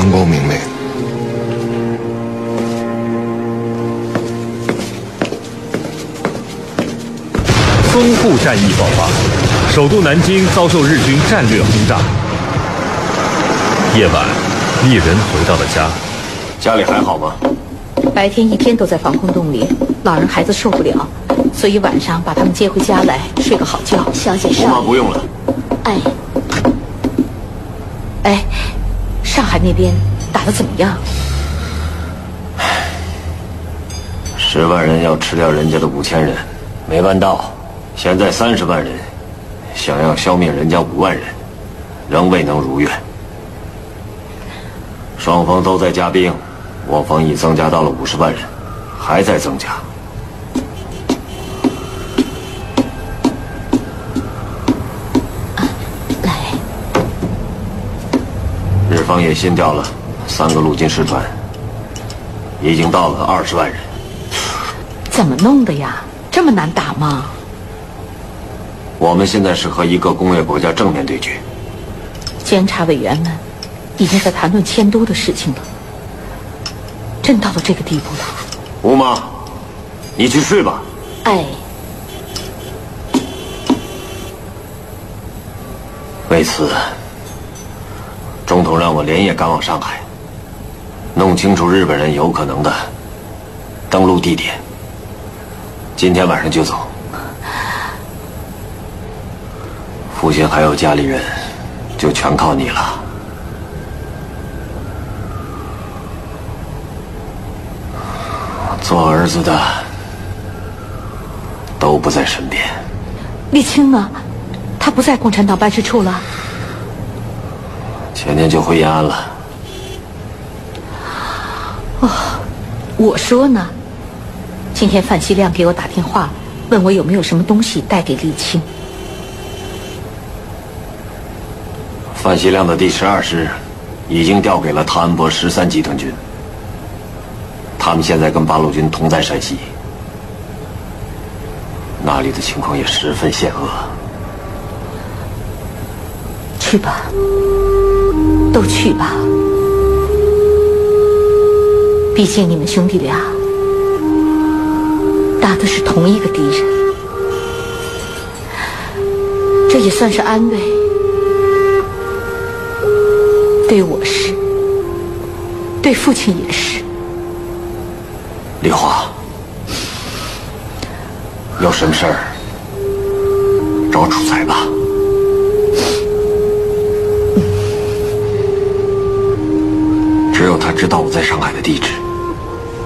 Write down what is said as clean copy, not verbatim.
阳光明媚。 淞沪战役爆发，首都南京遭受日军战略轰炸。夜晚，丽人回到了家。 家里还好吗？ 白天一天都在防空洞里，老人孩子受不了，所以晚上把他们接回家来睡个好觉。小姐吴妈不用了。 哎，上海那边打得怎么样 ？10万人要吃掉人家的5000人，没办到。现在30万人，想要消灭人家5万人，仍未能如愿。双方都在加兵，我方已增加到了50万人，还在增加。日方也新调了3个陆军师团，已经到了20万人。 怎么弄的呀？这么难打吗？ 我们现在是和一个工业国家正面对决。 监察委员们已经在谈论迁都的事情了，真到了这个地步了。 吴妈，你去睡吧。为此，总统让我连夜赶往上海，弄清楚日本人有可能的登陆地点。今天晚上就走。父亲还有家里人，就全靠你了。做儿子的都不在身边。 沥青呢？他不在共产党办事处了？ 前天就回延安了。 我说呢，今天范希亮给我打电话，问我有没有什么东西带给沥青。 范希亮的第12师已经调给了汤恩伯13集团军，他们现在跟八路军同在山西，那里的情况也十分险恶。 去吧，都去吧，毕竟你们兄弟俩打的是同一个敌人，这也算是安慰。对我是，对父亲也是。 丽华，有什么事儿找楚才吧。只有他知道我在上海的地址。